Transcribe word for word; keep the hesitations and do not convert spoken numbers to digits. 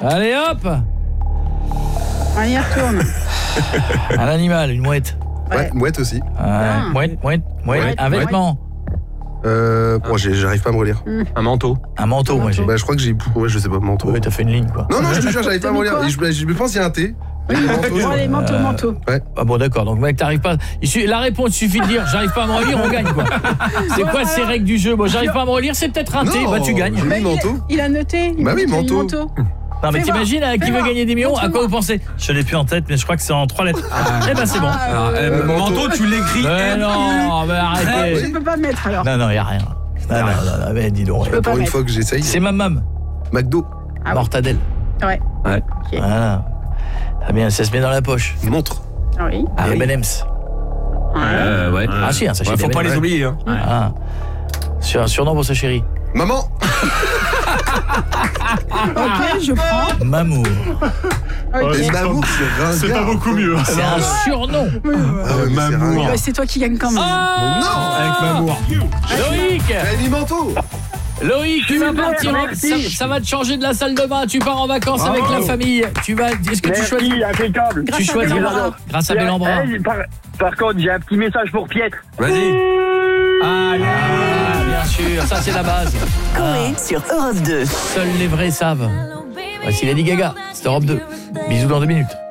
Allez hop. On y retourne. Un animal, une mouette. Ouais, ouais mouette aussi. Ah. Mouette, mouette, mouette. Mouette, Un vêtement. Euh, bon, j'arrive pas à me relire. Mmh. Un manteau. Un manteau, moi j'ai. Bah, je crois que j'ai. Ouais, je sais pas, manteau. Ouais, t'as fait une ligne quoi. Non, non, je te jure, j'arrive pas à me relire. Je, je pense qu'il y a un T. Oui, manteau, allez, manteau, manteau. Ouais. Ah bon, d'accord. Donc, mec, t'arrives pas. Il suffit... La réponse, il suffit de dire j'arrive pas à me relire, on gagne quoi. C'est quoi ces règles du jeu? Bon, j'arrive pas à me relire, c'est peut-être un T, bah tu gagnes. J'ai mis Bah, manteau. Il a, il a noté. Bah oui, Il a mis manteau. Non mais Fais t'imagines voir. hein, qui Fais veut voir. gagner des millions? À quoi Montre-moi. vous pensez? Je l'ai plus en tête, mais je crois que c'est en trois lettres. Eh ben c'est bon. Alors, euh, Euh, manteau, manteau. tu l'écris. Mais non, mais Je arrêtez. peux pas mettre alors. Non, non, y a rien. Non, non, non, non, mais dis donc. peux pas Pour une mettre. fois que j'essaye. C'est ma mam. McDo. Ah ouais. Mortadelle. Ouais. Ouais. Ok. Voilà. Ah bien, ça se met dans la poche. Montre. Ah oui. Ah, les M and M's. Euh, ouais. Ah si, un sachet Ouais, faut de pas M and M's. les oublier. Hein. Ah. Sur un surnom pour sa chérie. Maman. Ok, je prends. Mamour. Ok. Et Mamour, c'est ringard. C'est pas beaucoup mieux. C'est un surnom. Ah ouais, mais c'est Mamour. ringard. Bah, c'est toi qui gagne quand même. Ah Non. Avec Mamour. Loïc, J'avais mis manteau. Loïc, tu vas partir. en- Ça, ça va te changer de la salle de bain. Tu pars en vacances avec la famille. Tu vas. Est-ce que tu choisis? Merci, impeccable. Tu Grâce à choisis Bellambra. grâce à Bellambra. Eh, Par, par contre, j'ai un petit message pour Pietre. Vas-y. Ah, bien sûr, ça c'est la base. Coé sur Europe deux. Seuls les vrais savent. Voici Lady Gaga, c'est Europe deux. Bisous dans deux minutes.